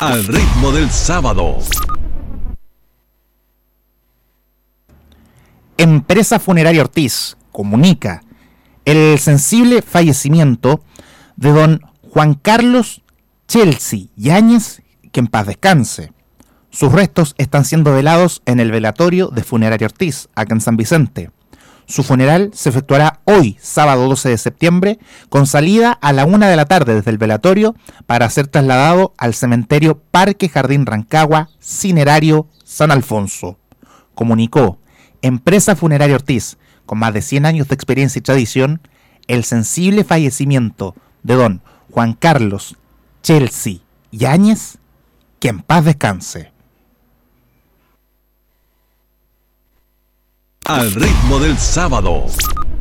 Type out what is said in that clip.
Al ritmo del sábado. Empresa Funeraria Ortiz comunica el sensible fallecimiento de don Juan Carlos Chelsea Yáñez, que en paz descanse. Sus restos están siendo velados en el velatorio de Funeraria Ortiz, acá en San Vicente. Su funeral se efectuará hoy, sábado 12 de septiembre, con salida a la 1 de la tarde desde el velatorio para ser trasladado al cementerio Parque Jardín Rancagua, Cinerario San Alfonso. Comunicó Empresa Funeraria Ortiz, con más de 100 años de experiencia y tradición, el sensible fallecimiento de don Juan Carlos Chelsea Yáñez, que en paz descanse. Al ritmo del sábado.